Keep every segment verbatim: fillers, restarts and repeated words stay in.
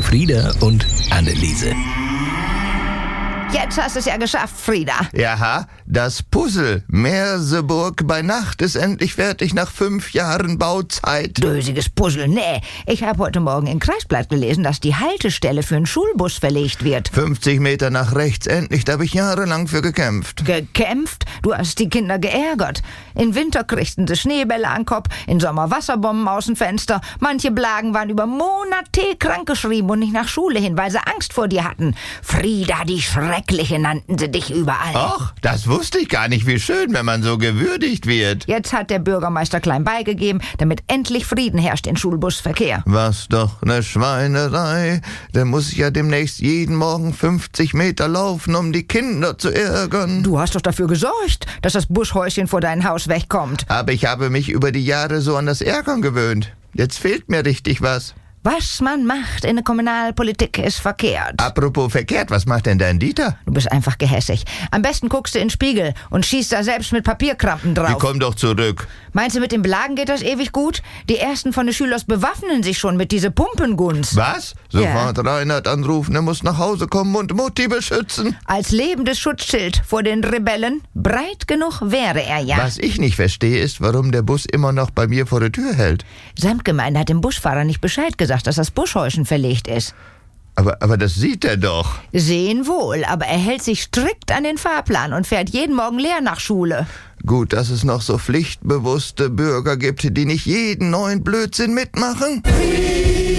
Frieda und Anneliese. Jetzt hast du es ja geschafft, Frieda. Jaha, das Puzzle Merseburg bei Nacht ist endlich fertig nach fünf Jahren Bauzeit. Dösiges Puzzle, nee. Ich habe heute Morgen im Kreisblatt gelesen, dass die Haltestelle für einen Schulbus verlegt wird. fünfzig Meter nach rechts, endlich, da habe ich jahrelang für gekämpft. Gekämpft? Du hast die Kinder geärgert. Im Winter kriegten sie Schneebälle an den Kopf, im Sommer Wasserbomben aus dem Fenster. Manche Blagen waren über Monate krankgeschrieben und nicht nach Schule hin, weil sie Angst vor dir hatten. Frieda, die Schreckliche nannten sie dich überall. Och, das wusste ich gar nicht, wie schön, wenn man so gewürdigt wird. Jetzt hat der Bürgermeister klein beigegeben, damit endlich Frieden herrscht in Schulbusverkehr. Was doch ne Schweinerei. Da muss ich ja demnächst jeden Morgen fünfzig Meter laufen, um die Kinder zu ärgern. Du hast doch dafür gesorgt, dass das Buschhäuschen vor dein Haus wegkommt. Aber ich habe mich über die Jahre so an das Ärgern gewöhnt. Jetzt fehlt mir richtig was. Was man macht in der Kommunalpolitik ist verkehrt. Apropos verkehrt, was macht denn dein Dieter? Du bist einfach gehässig. Am besten guckst du in den Spiegel und schießt da selbst mit Papierkrampen drauf. Die komm doch zurück. Meinst du, mit dem Belagen geht das ewig gut? Die ersten von den Schülers bewaffnen sich schon mit dieser Pumpengunst. Was? Sofort Ja. Reinhard anrufen, er muss nach Hause kommen und Mutti beschützen. Als lebendes Schutzschild vor den Rebellen. Breit genug wäre er ja. Was ich nicht verstehe, ist, warum der Bus immer noch bei mir vor der Tür hält. Samtgemeinde hat dem Busfahrer nicht Bescheid gesagt, dass das Buschhäuschen verlegt ist. Aber, aber das sieht er doch. Sehen wohl, aber er hält sich strikt an den Fahrplan und fährt jeden Morgen leer nach Schule. Gut, dass es noch so pflichtbewusste Bürger gibt, die nicht jeden neuen Blödsinn mitmachen.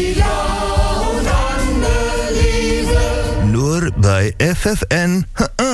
Nur bei F F N.